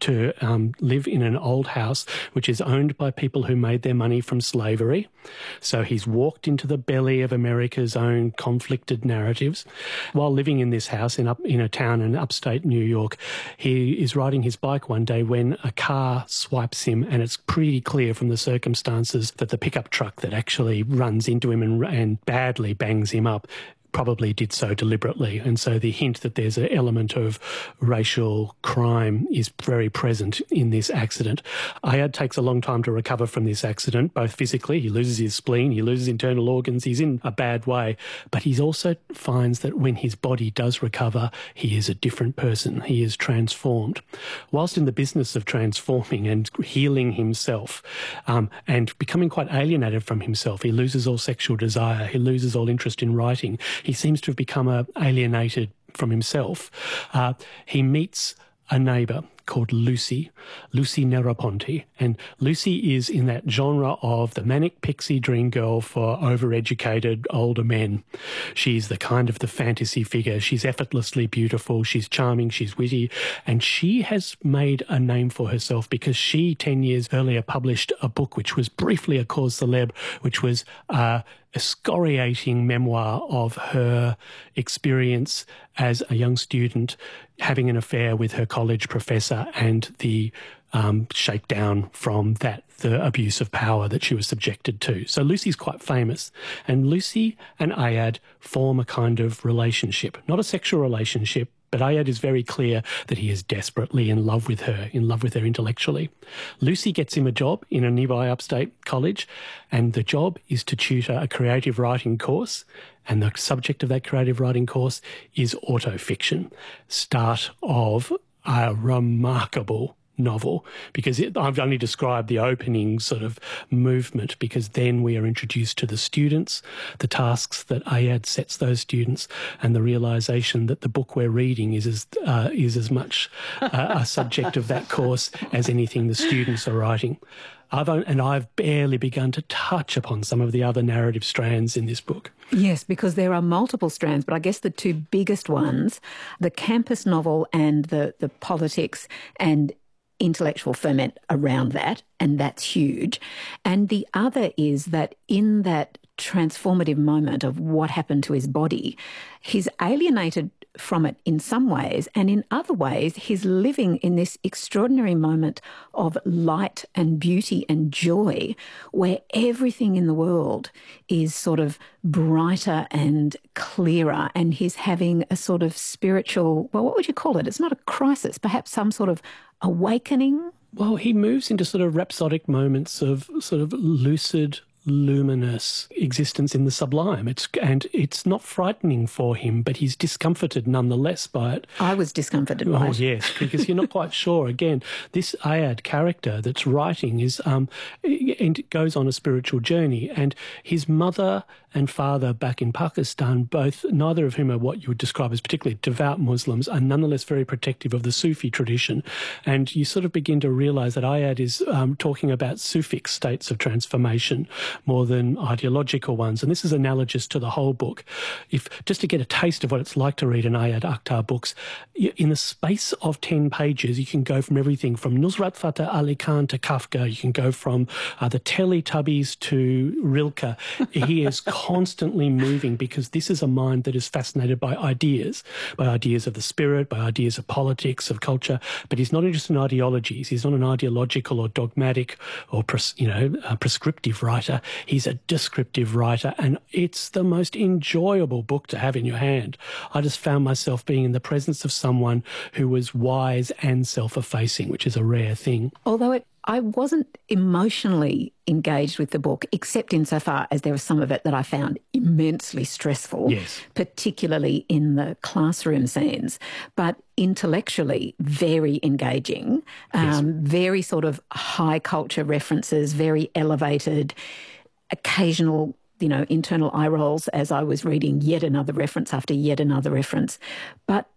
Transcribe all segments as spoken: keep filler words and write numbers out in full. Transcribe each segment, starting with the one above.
to um, live in an old house which is owned by people who made their money from slavery. So he's walked into the belly of America's own conflicted narratives. While living in this house in, up, in a town in upstate New York, he is riding his bike one day when a car swipes him, and it's pretty clear from the circumstances that the pickup truck that actually runs into him and, and badly bangs him up probably did so deliberately. And so the hint that there's an element of racial crime is very present in this accident. Ayad takes a long time to recover from this accident, both physically, he loses his spleen, he loses internal organs, he's in a bad way, but he also finds that when his body does recover, he is a different person, he is transformed. Whilst in the business of transforming and healing himself um, and becoming quite alienated from himself, he loses all sexual desire, he loses all interest in writing. He seems to have become a, alienated from himself. Uh, he meets a neighbour called Lucy, Lucy Negroponte. And Lucy is in that genre of the manic pixie dream girl for overeducated older men. She's the kind of the fantasy figure. She's effortlessly beautiful. She's charming. She's witty. And she has made a name for herself because she, ten years earlier, published a book which was briefly a cause célèbre, which was uh, excoriating memoir of her experience as a young student having an affair with her college professor and the um, shakedown from that, the abuse of power that she was subjected to. So Lucy's quite famous. And Lucy and Ayad form a kind of relationship, not a sexual relationship, but Ayad is very clear that he is desperately in love with her, in love with her intellectually. Lucy gets him a job in a nearby upstate college, and the job is to tutor a creative writing course, and the subject of that creative writing course is autofiction, start of a remarkable novel, because it, I've only described the opening sort of movement, because then we are introduced to the students, the tasks that Ayad sets those students, and the realisation that the book we're reading is as, uh, is as much uh, a subject of that course as anything the students are writing. I've, and I've barely begun to touch upon some of the other narrative strands in this book. Yes, because there are multiple strands, but I guess the two biggest ones, the campus novel and the, the politics and intellectual ferment around that, and that's huge. And the other is that in that transformative moment of what happened to his body, he's alienated from it in some ways, and in other ways he's living in this extraordinary moment of light and beauty and joy where everything in the world is sort of brighter and clearer, and he's having a sort of spiritual, well, what would you call it? It's not a crisis, perhaps some sort of awakening? Well, he moves into sort of rhapsodic moments of sort of lucid, luminous existence in the sublime. It's and it's not frightening for him, but he's discomforted nonetheless by it. I was discomforted by oh, it. Oh, yes, because you're not quite sure. Again, this Ayad character that's writing is um, and it goes on a spiritual journey, and his mother and father back in Pakistan, both, neither of whom are what you would describe as particularly devout Muslims, are nonetheless very protective of the Sufi tradition. And you sort of begin to realise that Ayad is um, talking about Sufic states of transformation more than ideological ones. And this is analogous to the whole book. If just to get a taste of what it's like to read an Ayad Akhtar books, in the space of ten pages, you can go from everything from Nusrat Fateh Ali Khan to Kafka. You can go from uh, the Teletubbies to Rilke. He is constantly moving because this is a mind that is fascinated by ideas, by ideas of the spirit, by ideas of politics, of culture, but he's not interested in ideologies. He's not an ideological or dogmatic or, pres you know, a prescriptive writer. He's a descriptive writer, and it's the most enjoyable book to have in your hand. I just found myself being in the presence of someone who was wise and self-effacing, which is a rare thing. Although it I wasn't emotionally engaged with the book, except insofar as there was some of it that I found immensely stressful, yes, particularly in the classroom scenes, but intellectually very engaging, yes, um, very sort of high culture references, very elevated, occasional, you know, internal eye rolls as I was reading yet another reference after yet another reference. But,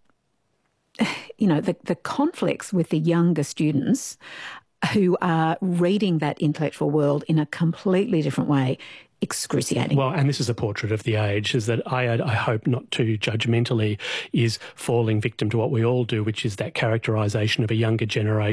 you know, the, the conflicts with the younger students who are reading that intellectual world in a completely different way, excruciating. Well, and this is a portrait of the age, is that I, I hope not too judgmentally, is falling victim to what we all do, which is that characterisation of a younger generation